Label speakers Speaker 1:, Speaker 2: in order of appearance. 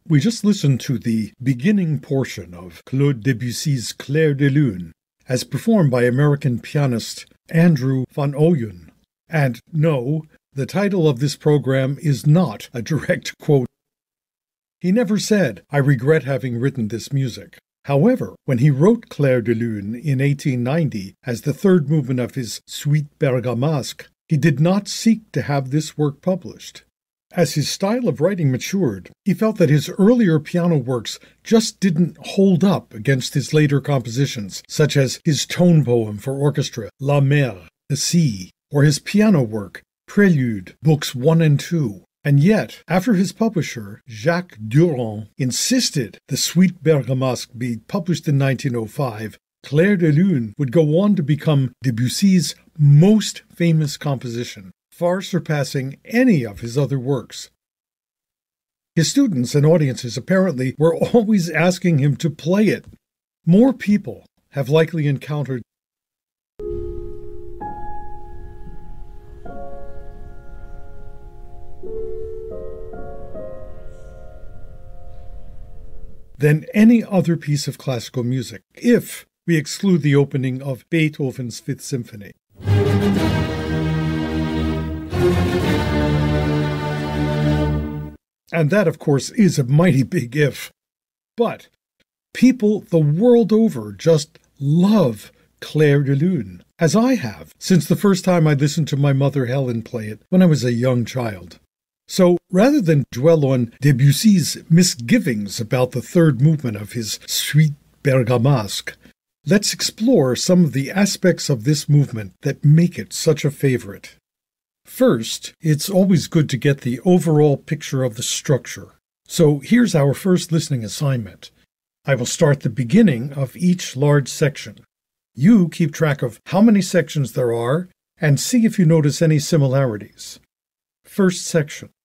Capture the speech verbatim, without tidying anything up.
Speaker 1: We just listened to the beginning portion of Claude Debussy's Clair de Lune, as performed by American pianist Andrew van Ooyen. And no, the title of this program is not a direct quote. He never said, "I regret having written this music." However, when he wrote Clair de Lune in eighteen ninety as the third movement of his Suite Bergamasque, he did not seek to have this work published. As his style of writing matured, he felt that his earlier piano works just didn't hold up against his later compositions, such as his tone poem for orchestra, La Mer, the Sea, or his piano work, Prelude, Books one and two. And yet, after his publisher, Jacques Durand, insisted the Suite Bergamasque be published in nineteen oh five, Clair de Lune would go on to become Debussy's most famous composition, far surpassing any of his other works. His students and audiences apparently were always asking him to play it. More people have likely encountered than any other piece of classical music, if we exclude the opening of Beethoven's Fifth Symphony. And that, of course, is a mighty big if. But people the world over just love Clair de Lune, as I have, since the first time I listened to my mother Helen play it when I was a young child. So, rather than dwell on Debussy's misgivings about the third movement of his Suite Bergamasque, let's explore some of the aspects of this movement that make it such a favorite. First, it's always good to get the overall picture of the structure. So here's our first listening assignment. I will start the beginning of each large section. You keep track of how many sections there are and see if you notice any similarities. First section.